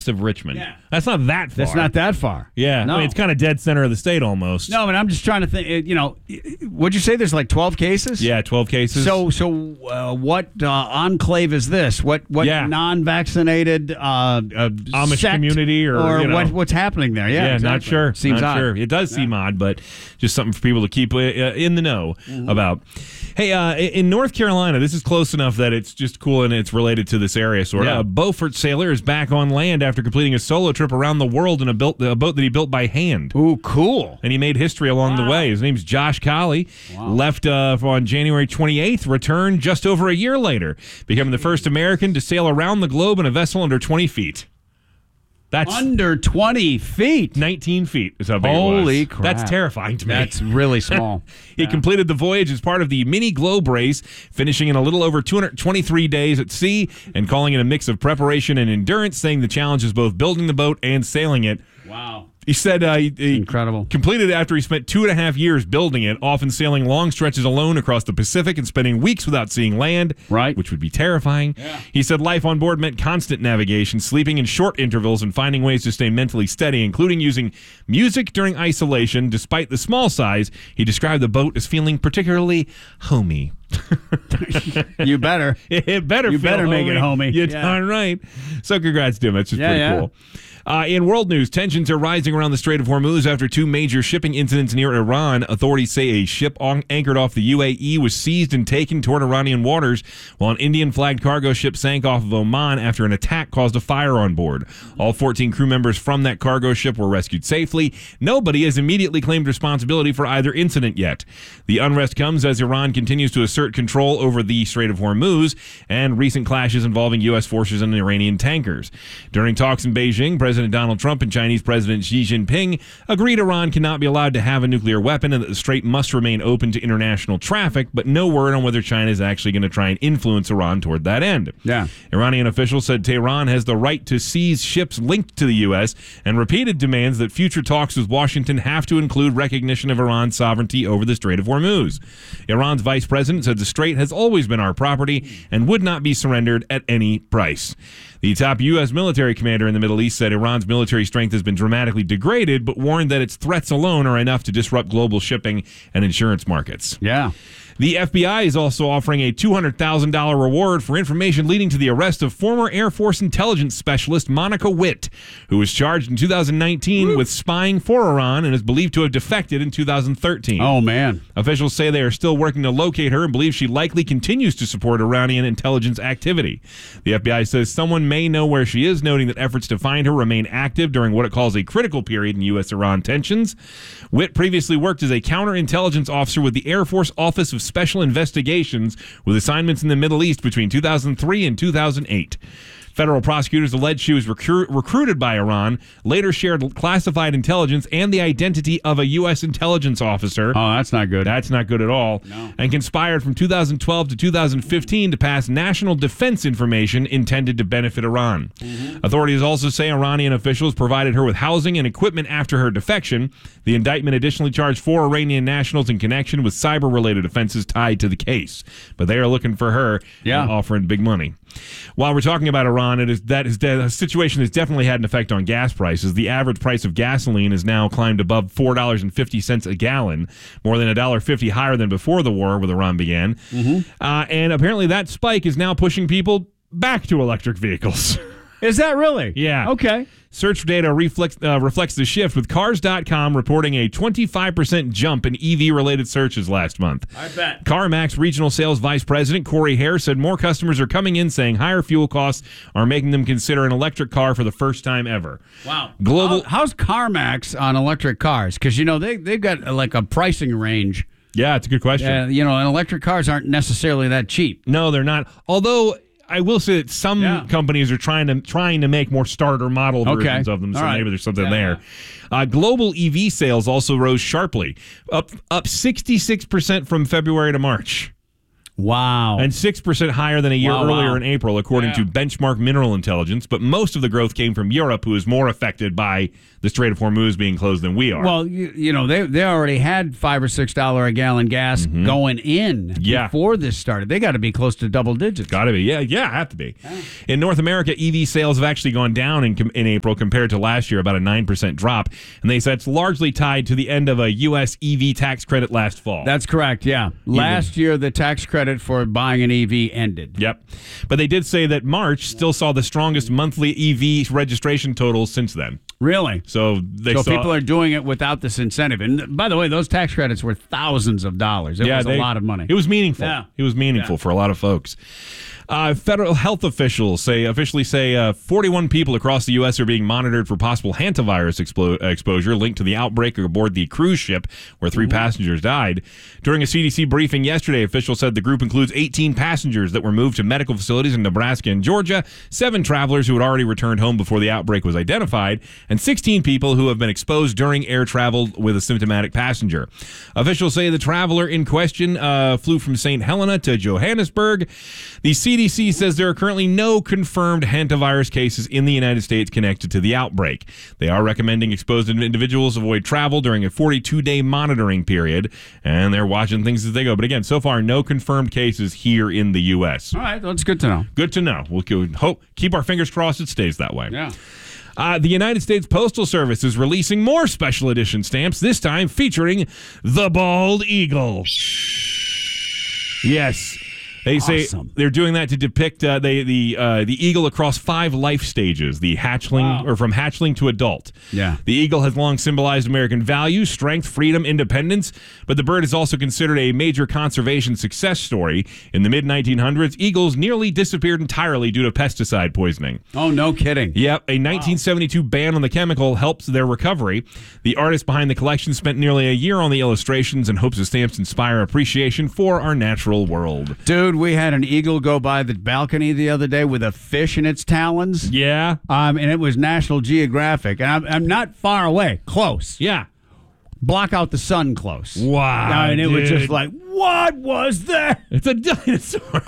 of Richmond. Yeah. That's not that far. That's not that far. Yeah. No. I mean, it's kind of dead center of the state almost. No, but I'm just trying to think. Would you say there's like 12 cases? Yeah, 12 cases. So what enclave is this? What non-vaccinated Amish sect community or what's happening there? Yeah, exactly. Not sure. Seems not odd. sure. It does seem odd, but just something for people to keep in the know about. Hey, in North Carolina, this is close enough that it's just cool and it's related to this area. Sort of. Yeah. A Beaufort sailor is back on land after completing a solo trip around the world in a boat that he built by hand. Ooh, cool. And he made history along the way. His name's Josh Colley. Wow. Left on January 28th, returned just over a year later, becoming the first American to sail around the globe in a vessel under 20 feet. That's under 20 feet. 19 feet is how big it was. Holy crap. That's terrifying to me. That's really small. He completed the voyage as part of the Mini Globe race, finishing in a little over 223 days at sea and calling it a mix of preparation and endurance, saying the challenge is both building the boat and sailing it. Wow. He said he incredible. Completed it after he spent 2.5 years building it, often sailing long stretches alone across the Pacific and spending weeks without seeing land, right? Which would be terrifying. Yeah. He said life on board meant constant navigation, sleeping in short intervals, and finding ways to stay mentally steady, including using music during isolation. Despite the small size, he described the boat as feeling particularly homey. You better. It better. You better make it homey. You're darn right. So congrats to him. That's just pretty cool. In world news, tensions are rising around the Strait of Hormuz after two major shipping incidents near Iran. Authorities say a ship anchored off the UAE was seized and taken toward Iranian waters, while an Indian-flagged cargo ship sank off of Oman after an attack caused a fire on board. All 14 crew members from that cargo ship were rescued safely. Nobody has immediately claimed responsibility for either incident yet. The unrest comes as Iran continues to assert control over the Strait of Hormuz and recent clashes involving U.S. forces and Iranian tankers. During talks in Beijing, President Donald Trump and Chinese President Xi Jinping agreed Iran cannot be allowed to have a nuclear weapon and that the strait must remain open to international traffic, but no word on whether China is actually going to try and influence Iran toward that end. Yeah. Iranian officials said Tehran has the right to seize ships linked to the U.S. and repeated demands that future talks with Washington have to include recognition of Iran's sovereignty over the Strait of Hormuz. Iran's vice president said the strait has always been our property and would not be surrendered at any price. The top U.S. military commander in the Middle East said Iran's military strength has been dramatically degraded, but warned that its threats alone are enough to disrupt global shipping and insurance markets. Yeah. The FBI is also offering a $200,000 reward for information leading to the arrest of former Air Force intelligence specialist Monica Witt, who was charged in 2019 with spying for Iran and is believed to have defected in 2013. Oh, man. Officials say they are still working to locate her and believe she likely continues to support Iranian intelligence activity. The FBI says someone may know where she is, noting that efforts to find her remain active during what it calls a critical period in U.S.-Iran tensions. Witt previously worked as a counterintelligence officer with the Air Force Office of Special Investigations, with assignments in the Middle East between 2003 and 2008. Federal prosecutors allege she was recruited by Iran, later shared classified intelligence and the identity of a U.S. intelligence officer. Oh, that's not good. That's not good at all. No. And conspired from 2012 to 2015 to pass national defense information intended to benefit Iran. Authorities also say Iranian officials provided her with housing and equipment after her defection. The indictment additionally charged 4 Iranian nationals in connection with cyber-related offenses tied to the case. But they are looking for her and offering big money. While we're talking about Iran, the situation has definitely had an effect on gas prices. The average price of gasoline has now climbed above $4.50 a gallon, more than $1.50 higher than before the war with Iran began. And apparently that spike is now pushing people back to electric vehicles. Is that really? Yeah. Okay. Search data reflects the shift, with Cars.com reporting a 25% jump in EV-related searches last month. I bet. CarMax Regional Sales Vice President Corey Hare said more customers are coming in saying higher fuel costs are making them consider an electric car for the first time ever. Wow. How's CarMax on electric cars? Because, they've got like a pricing range. Yeah, it's a good question. And electric cars aren't necessarily that cheap. No, they're not. Although I will say that some companies are trying to make more starter model versions of them, so maybe there's something there. Global EV sales also rose sharply, up 66% from February to March. Wow. And 6% higher than a year earlier in April, according to Benchmark Mineral Intelligence. But most of the growth came from Europe, who is more affected by the Strait of Hormuz being closed than we are. Well, you know, they already had $5 or $6 a gallon gas going in before this started. They got to be close to double digits. Got to be. Yeah, have to be. In North America, EV sales have actually gone down in April compared to last year, about a 9% drop. And they said it's largely tied to the end of a U.S. EV tax credit last fall. That's correct, yeah. Last year, the tax credit for buying an EV ended. Yep. But they did say that March still saw the strongest monthly EV registration totals since then. Really? So people are doing it without this incentive. And by the way, those tax credits were thousands of dollars. It was a lot of money. It was meaningful. Yeah. It was meaningful for a lot of folks. Federal health officials officially say 41 people across the U.S. are being monitored for possible hantavirus exposure linked to the outbreak aboard the cruise ship where 3 passengers died. During a CDC briefing yesterday, officials said the group includes 18 passengers that were moved to medical facilities in Nebraska and Georgia, 7 travelers who had already returned home before the outbreak was identified, and 16 people who have been exposed during air travel with a symptomatic passenger. Officials say the traveler in question flew from St. Helena to Johannesburg. The CDC says there are currently no confirmed hantavirus cases in the United States connected to the outbreak. They are recommending exposed individuals avoid travel during a 42-day monitoring period, and they're watching things as they go. But again, so far, no confirmed cases here in the U.S. All right, that's good to know. Good to know. We'll keep our fingers crossed it stays that way. Yeah. The United States Postal Service is releasing more special edition stamps, this time featuring the bald eagle. Yes. They say they're doing that to depict the eagle across 5 life stages, the hatchling or from hatchling to adult. Yeah. The eagle has long symbolized American values, strength, freedom, independence, but the bird is also considered a major conservation success story. In the mid-1900s, eagles nearly disappeared entirely due to pesticide poisoning. Oh, no kidding. Yep, a 1972 ban on the chemical helps their recovery. The artist behind the collection spent nearly a year on the illustrations and hopes the stamps inspire appreciation for our natural world. Dude, we had an eagle go by the balcony the other day with a fish in its talons. Yeah. And it was National Geographic. And I'm not far away. Close. Yeah. Block out the sun close. Wow. And it was just like, what was that? It's a dinosaur.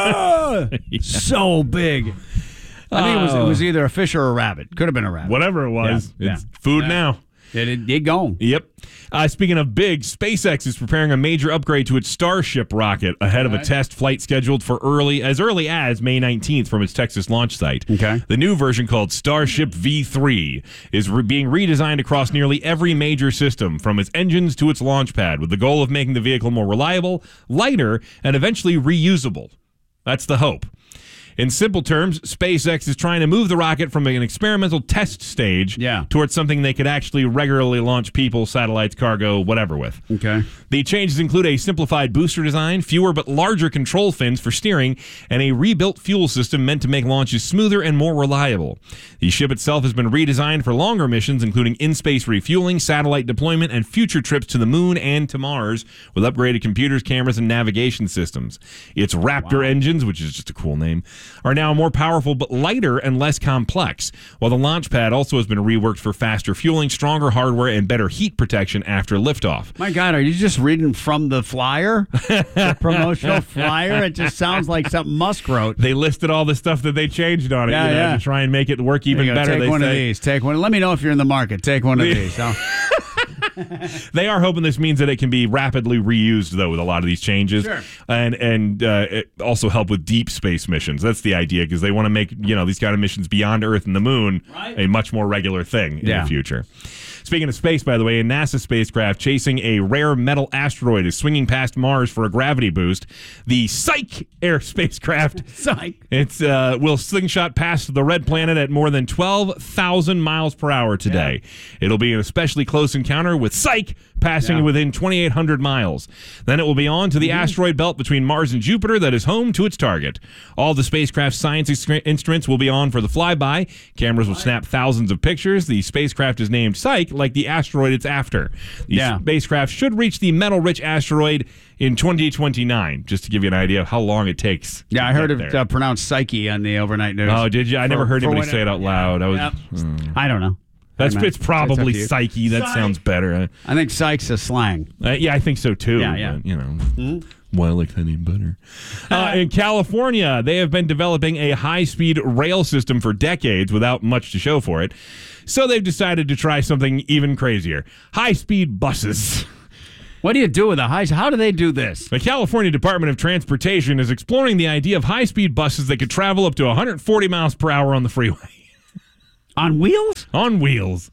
So big. I think it was either a fish or a rabbit. Could have been a rabbit. Whatever it was. It's food now. It gone. Yep. Speaking of big, SpaceX is preparing a major upgrade to its Starship rocket ahead of a test flight scheduled for as early as May 19th from its Texas launch site. Okay. The new version, called Starship V3, is being redesigned across nearly every major system, from its engines to its launch pad, with the goal of making the vehicle more reliable, lighter, and eventually reusable. That's the hope. In simple terms, SpaceX is trying to move the rocket from an experimental test stage towards something they could actually regularly launch people, satellites, cargo, whatever with. Okay. The changes include a simplified booster design, fewer but larger control fins for steering, and a rebuilt fuel system meant to make launches smoother and more reliable. The ship itself has been redesigned for longer missions, including in-space refueling, satellite deployment, and future trips to the moon and to Mars, with upgraded computers, cameras, and navigation systems. Its Raptor engines, which is just a cool name, are now more powerful but lighter and less complex, while the launch pad also has been reworked for faster fueling, stronger hardware, and better heat protection after liftoff. My God, are you just reading from the flyer? The promotional flyer? It just sounds like something Musk wrote. They listed all the stuff that they changed on it to try and make it work even better. Take one of these. Take one. Let me know if you're in the market. Take one of these. They are hoping this means that it can be rapidly reused, though, with a lot of these changes, and it also help with deep space missions. That's the idea, because they want to make these kind of missions beyond Earth and the Moon a much more regular thing in the future. Speaking of space, by the way, a NASA spacecraft chasing a rare metal asteroid is swinging past Mars for a gravity boost. The Psyche Air spacecraft will slingshot past the red planet at more than 12,000 miles per hour today. It'll be an especially close encounter, with Psyche passing within 2,800 miles. Then it will be on to the asteroid belt between Mars and Jupiter that is home to its target. All the spacecraft's science instruments will be on for the flyby. Cameras will snap thousands of pictures. The spacecraft is named Psyche, like the asteroid it's after. The spacecraft should reach the metal-rich asteroid in 2029, just to give you an idea of how long it takes. Yeah, I heard it pronounced Psyche on the overnight news. Oh, did you? I never heard anybody say it out loud. I don't know. It's probably Psyche. That sounds better. I think Psyche's a slang. I think so too. Yeah. But, Why I like that name better. In California, they have been developing a high-speed rail system for decades without much to show for it. So they've decided to try something even crazier. High-speed buses. What do you do with how do they do this? The California Department of Transportation is exploring the idea of high-speed buses that could travel up to 140 miles per hour on the freeway. On wheels? On wheels.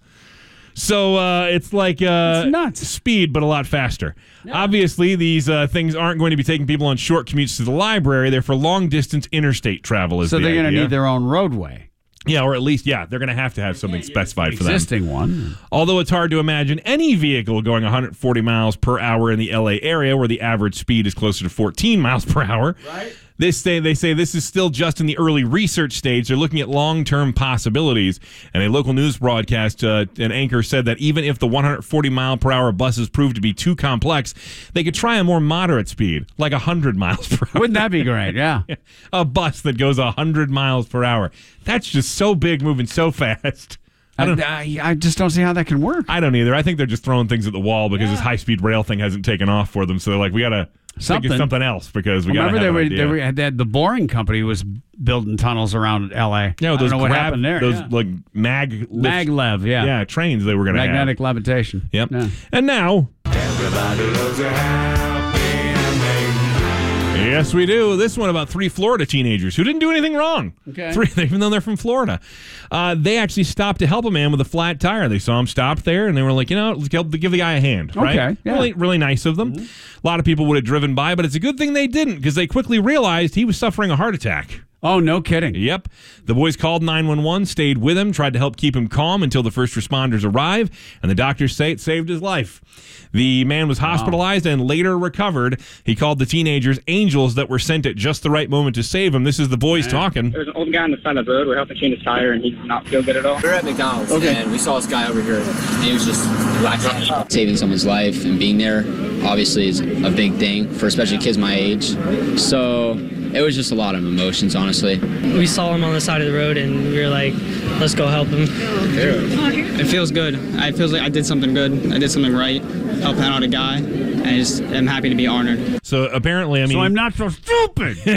So it's like it's nuts. Speed, but a lot faster. Yeah. Obviously, these things aren't going to be taking people on short commutes to the library. They're for long-distance interstate travel. So they're going to need their own roadway. Yeah, or at least, they're going to have something specified for them. Existing one. Although it's hard to imagine any vehicle going 140 miles per hour in the L.A. area, where the average speed is closer to 14 miles per hour. Right. They say this is still just in the early research stage. They're looking at long-term possibilities. And a local news broadcast, an anchor said that even if the 140-mile-per-hour buses prove to be too complex, they could try a more moderate speed, like 100 miles per hour. Wouldn't that be great? Yeah. A bus that goes 100 miles per hour. That's just so big, moving so fast. I just don't see how that can work. I don't either. I think they're just throwing things at the wall because this high-speed rail thing hasn't taken off for them. So they're like, we got to think of something else because we got to have an idea. The Boring Company was building tunnels around L.A. Yeah, those what happened there. Those like maglev, yeah, trains they were going to have. Magnetic levitation. Yep. Yeah. And now, everybody loves a happy ending. Yes, we do. This one about 3 Florida teenagers who didn't do anything wrong. Okay. 3, even though they're from Florida. They actually stopped to help a man with a flat tire. They saw him stop there, and they were like, let's give the guy a hand. Right? Okay. Yeah. Really, really nice of them. Mm-hmm. A lot of people would have driven by, but it's a good thing they didn't because they quickly realized he was suffering a heart attack. Oh, no kidding. Yep. The boys called 911, stayed with him, tried to help keep him calm until the first responders arrive, and the doctors say it saved his life. The man was hospitalized and later recovered. He called the teenagers angels that were sent at just the right moment to save him. This is the boys talking. There's an old guy on the side of the road. We're helping change his tire, and he did not feel good at all. We were at McDonald's, and we saw this guy over here, and he was just relaxing. Saving someone's life and being there, obviously, is a big thing for especially kids my age. So it was just a lot of emotions, honestly. We saw him on the side of the road, and we were like, let's go help him. It feels good. It feels like I did something good. I did something right, helping out a guy. I just am happy to be honored. So apparently, so I'm not so stupid.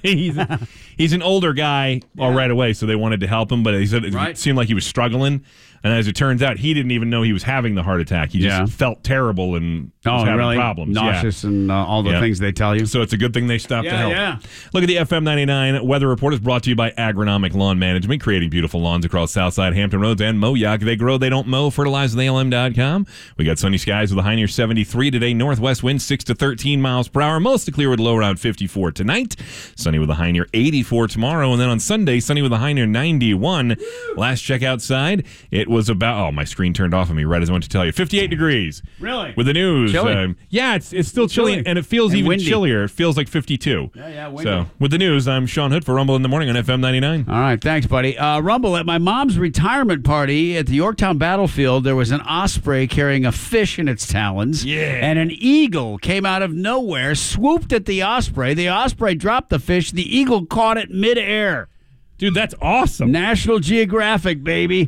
He's an older guy right away, so they wanted to help him, but he said it seemed like he was struggling. And as it turns out, he didn't even know he was having the heart attack. He just felt terrible and was having problems. Nauseous and all the things they tell you. So it's a good thing they stopped to help. Yeah. Look at the FM 99 Weather Report is brought to you by Agronomic Lawn Management, creating beautiful lawns across Southside Hampton Roads and Moyock. They grow, they don't mow. FertilizeWithALM.com. We got sunny skies with a high near 73 today. Northwest wind 6 to 13 miles per hour. Mostly clear with a low around 54 tonight. Sunny with a high near 84 tomorrow. And then on Sunday, sunny with a high near 91. Last check outside, it was about, my screen turned off on me right as I went to tell you. 58 degrees. Really? With the news. Chilly. It's still chilly, and it feels even windy. chillier. It feels like 52. Yeah, windy. So, with the news, I'm Sean Hood for Rumble in the Morning on FM 99. All right, thanks, buddy. Rumble, at my mom's retirement party at the Yorktown Battlefield, there was an osprey carrying a fish in its talons. Yeah. And an eagle came out of nowhere, swooped at the osprey. The osprey dropped the fish. The eagle caught it midair. Dude, that's awesome. National Geographic, baby.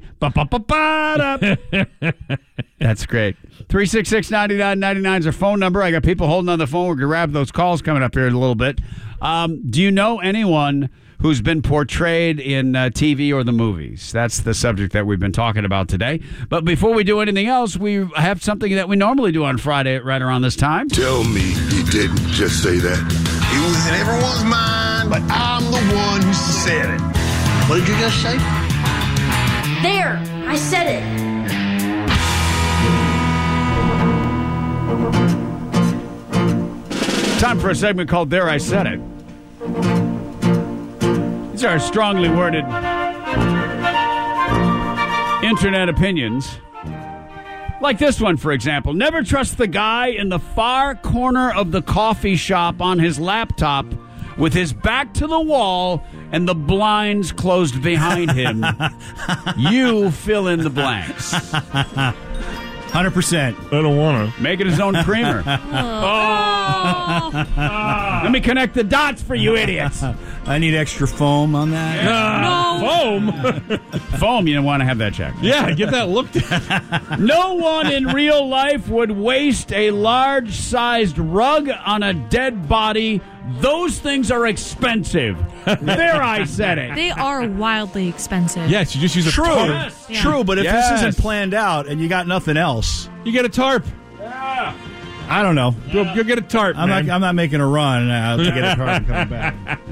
That's great. 366-9999 is our phone number. I got people holding on the phone. We're going to grab those calls coming up here in a little bit. Do you know anyone who's been portrayed in TV or the movies? That's the subject that we've been talking about today. But before we do anything else, we have something that we normally do on Friday right around this time. Tell me you didn't just say that. It was in everyone's mind, but I'm the one who said it. What did you just say? There, I said it. Time for a segment called There I Said It. These are strongly worded internet opinions. Like this one, for example. Never trust the guy in the far corner of the coffee shop on his laptop with his back to the wall and the blinds closed behind him. You fill in the blanks. 100%. I don't want to. Making his own creamer. Let me connect the dots for you idiots. I need extra foam on that. Foam? Foam, you don't want to have that checked. Yeah, get that looked at. No one in real life would waste a large-sized rug on a dead body. Those things are expensive. There, I said it. They are wildly expensive. Yes, you just use a tarp. Yes. True, but if this isn't planned out and you got nothing else, You get a tarp. I don't know. Go get a tarp, I'm man. not making a run to get a car and coming back.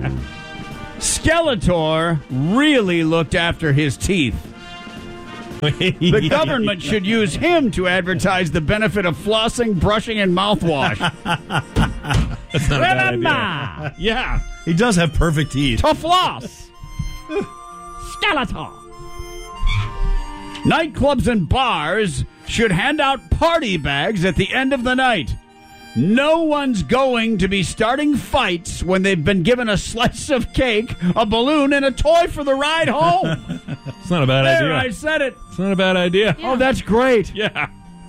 Skeletor really looked after his teeth. The government should use him to advertise the benefit of flossing, brushing, and mouthwash. That's not a bad idea. Yeah. He does have perfect teeth. To floss. Skeletor. Nightclubs and bars should hand out party bags at the end of the night. No one's going to be starting fights when they've been given a slice of cake, a balloon, and a toy for the ride home. It's not a bad There, idea. I said it. It's not a bad idea. Oh, that's great. Yeah.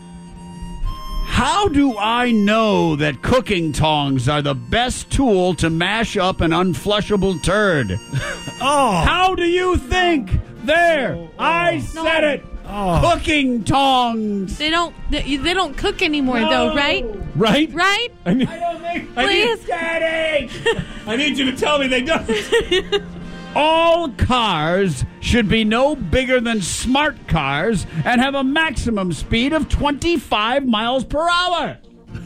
How do I know that cooking tongs are the best tool to mash up an unflushable turd? How do you think? There, I said it. Cooking tongs. They don't cook anymore though, right? Right? Right? I don't think. Please. Daddy. I need you to tell me they don't. All cars should be no bigger than smart cars and have a maximum speed of 25 miles per hour.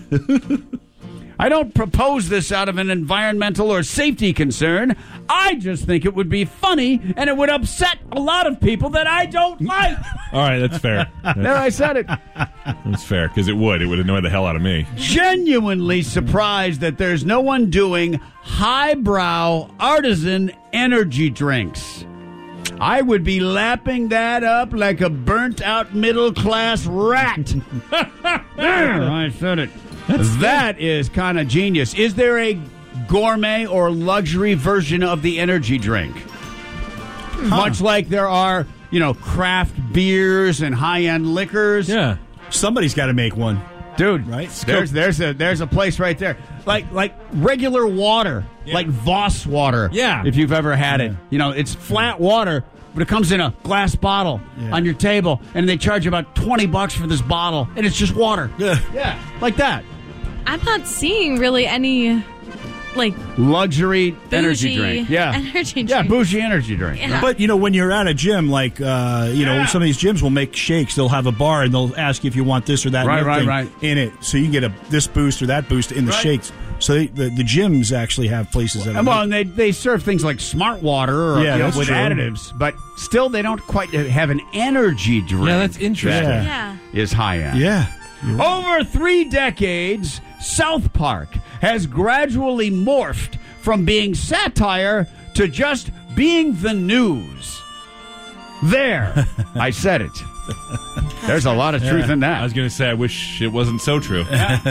I don't propose this out of an environmental or safety concern. I just think it would be funny and it would upset a lot of people that I don't like. All right, that's fair. There, I said it. That's fair, because it would annoy the hell out of me. Genuinely surprised that there's no one doing highbrow artisan energy drinks. I would be lapping that up like a burnt-out middle-class rat. There, I said it. That is kind of genius. Is there a gourmet or luxury version of the energy drink? Much like there are, craft beers and high-end liquors. Yeah. Somebody's got to make one. Dude, right? There's a place right there. Like regular water, like Voss water. Yeah. If you've ever had it. It's flat water, but it comes in a glass bottle on your table, and they charge you about $20 for this bottle, and it's just water. Yeah, like that. I'm not seeing really any luxury energy drink. Yeah. Energy drink. Yeah, bougie energy drink. Yeah. But, when you're at a gym, some of these gyms will make shakes. They'll have a bar, and they'll ask you if you want this or that Right. in it. So you can get this boost or that boost in the shakes. So the gyms actually have places that and they serve things like smart water or, with true. additives, but still they don't quite have an energy drink. Yeah, that's interesting. Yeah. Is high end. Yeah. Over 3 decades, South Park has gradually morphed from being satire to just being the news. There, I said it. There's a lot of truth in that. I was going to say, I wish it wasn't so true.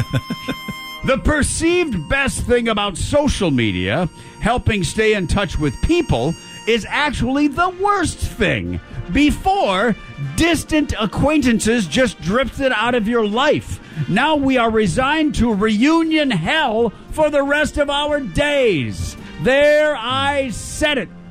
The perceived best thing about social media, helping stay in touch with people, is actually the worst thing. Before, distant acquaintances just drifted out of your life. Now we are resigned to reunion hell for the rest of our days. There, I said it.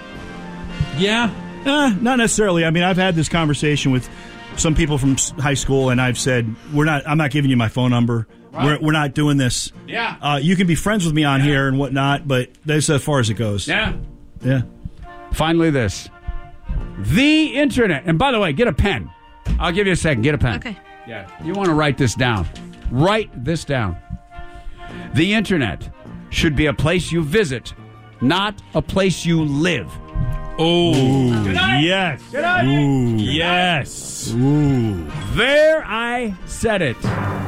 Yeah. Not necessarily. I mean, I've had this conversation with some people from high school, and I've said, I'm not giving you my phone number. Right. We're not doing this. Yeah. You can be friends with me on here and whatnot, but that's as far as it goes. Yeah. Yeah. Finally, this. The internet. And by the way, get a pen. I'll give you a second. Get a pen. Okay. Yeah. You want to write this down. Write this down. The internet should be a place you visit, not a place you live. Oh, yes. Good night. Ooh. Yes. Ooh. There, I said it.